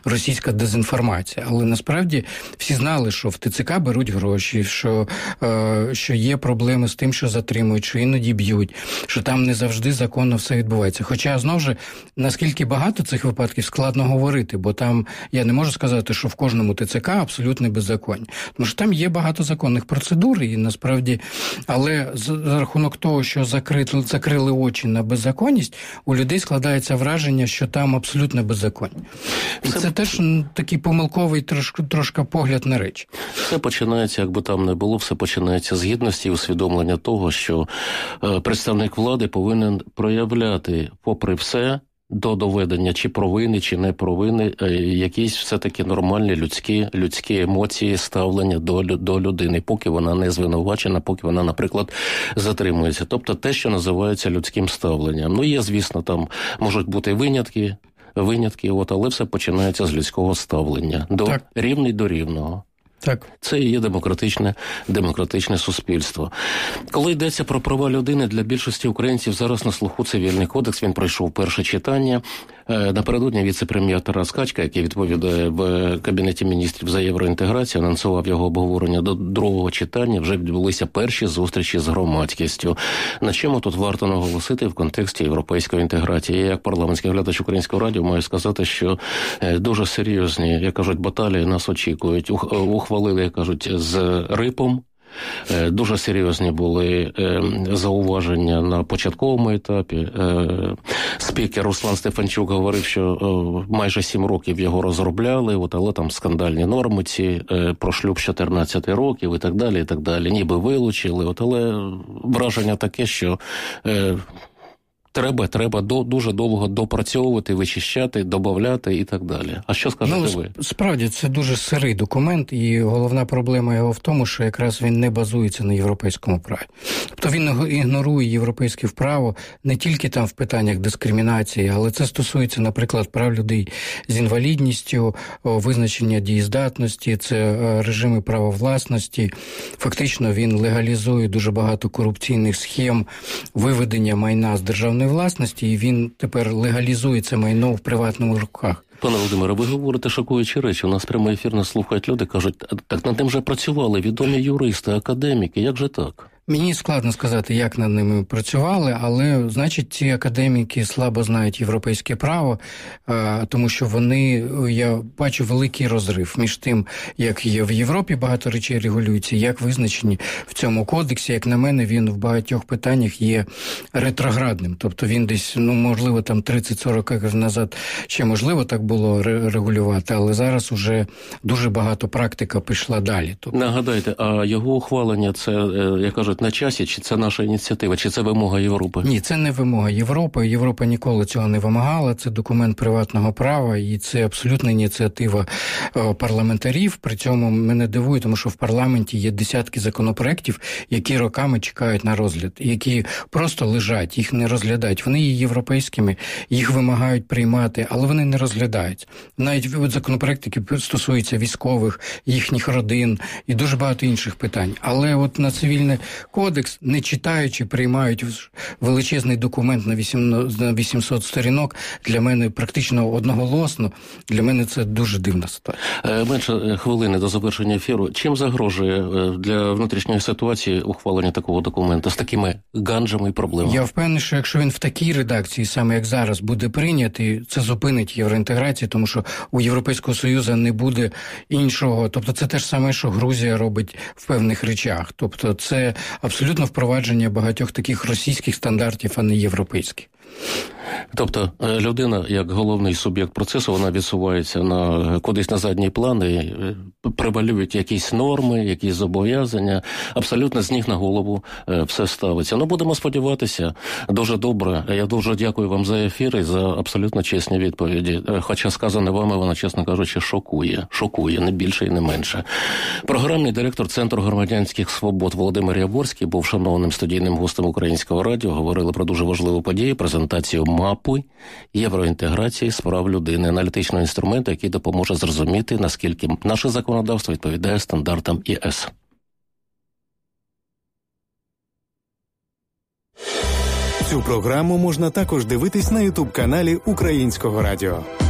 російська дезінформація. Але насправді всі знали, що в ТЦК беруть гроші, що є проблеми з тим, що затримують, що іноді б'ють, що там не завжди законно все відбувається. Хоча, знову ж, наскільки багато цих випадків складно говорити, бо там, я не можу сказати, що в кожному ТЦК абсолютне беззаконня. Тому що там є багато законних процедур, і насправді, але за рахунок того, що закрили очі на беззаконність, у людей складається враження, що там абсолютне беззаконня. І це теж такий помилковий трошки погляд на речі. Все починається, як би там не було, все починається з гідності і усвідомлення того, що представник влади повинен проявляти, попри все, до доведення чи провини, чи не провини, якісь все-таки нормальні людські емоції, ставлення до людини, поки вона не звинувачена, поки вона, наприклад, затримується. Тобто те, що називається людським ставленням. Ну, є, звісно, там можуть бути винятки, але все починається з людського ставлення. Рівний до рівного. Так. Це і є демократичне суспільство. Коли йдеться про права людини, для більшості українців зараз на слуху Цивільний кодекс, він пройшов перше читання. Напередодні віце-прем'єр Тарас Качка, який відповідає в Кабінеті міністрів за євроінтеграцію, анонсував його обговорення до другого читання, вже відбулися перші зустрічі з громадськістю. На чому тут варто наголосити в контексті європейської інтеграції? Я, як парламентський глядач Українського радіо, маю сказати, що дуже серйозні, як кажуть, баталії нас очікують. Ухвалили, як кажуть, з рипом. Дуже серйозні були зауваження на початковому етапі. Спікер Руслан Стефанчук говорив, що майже 7 років його розробляли, але там скандальні норми ці про шлюб 14 років і так далі, ніби вилучили. Але враження таке, що треба дуже довго допрацьовувати, вичищати, додавати і так далі. А що скажете ви? Справді, це дуже сирий документ, і головна проблема його в тому, що якраз він не базується на європейському праві. Тобто він ігнорує європейське право не тільки там в питаннях дискримінації, але це стосується, наприклад, прав людей з інвалідністю, визначення дієздатності, це режими права власності. Фактично він легалізує дуже багато корупційних схем, виведення майна з державної власності, і він тепер легалізує це майно в приватному руках. Пане Володимире, ви говорите шокуючі речі. У нас прямий ефір нас слухають люди, кажуть, так над тим вже працювали відомі юристи, академіки, як же так? Мені складно сказати, як над ними працювали, але, значить, ці академіки слабо знають європейське право, тому що я бачу великий розрив між тим, як є в Європі багато речей регулюються, як визначені в цьому кодексі. Як на мене, він в багатьох питаннях є ретроградним. Тобто він десь, можливо, там 30-40 років назад ще можливо так було регулювати, але зараз уже дуже багато практика пішла далі. Нагадайте, а його ухвалення, це, як кажуть, на часі, чи це наша ініціатива, чи це вимога Європи? Ні, це не вимога Європи. Європа ніколи цього не вимагала. Це документ приватного права, і це абсолютна ініціатива парламентарів. При цьому мене дивує, тому що в парламенті є десятки законопроєктів, які роками чекають на розгляд, які просто лежать, їх не розглядають. Вони є європейськими, їх вимагають приймати, але вони не розглядаються. Навіть законопроєкти, які стосуються військових, їхніх родин і дуже багато інших питань. Але от на цивільне кодекс, не читаючи, приймають величезний документ на 800 сторінок. Для мене практично одноголосно. Для мене це дуже дивна ситуація. Менше хвилини до завершення ефіру. Чим загрожує для внутрішньої ситуації ухвалення такого документу з такими ганджами і проблемами? Я впевнений, що якщо він в такій редакції, саме як зараз, буде прийнятий, це зупинить євроінтеграцію, тому що у Європейського Союзу не буде іншого. Тобто це те ж саме, що Грузія робить в певних речах. Тобто це абсолютно впровадження багатьох таких російських стандартів, а не європейських. Тобто людина, як головний суб'єкт процесу, вона відсувається кудись на задній план і превалюють якісь норми, якісь зобов'язання. Абсолютно з ніг на голову все ставиться. Будемо сподіватися. Дуже добре. Я дуже дякую вам за ефір і за абсолютно чесні відповіді. Хоча сказане вами, вона, чесно кажучи, шокує, не більше і не менше. Програмний директор Центру громадянських свобод Володимир Яворський був шановним студійним гостем Українського радіо. Говорили про дуже важливу подію, презентацію мапи євроінтеграції з прав людини, аналітичного інструменту, який допоможе зрозуміти, наскільки наше законодавство відповідає стандартам ЄС. Цю програму можна також дивитись на YouTube-каналі Українського радіо.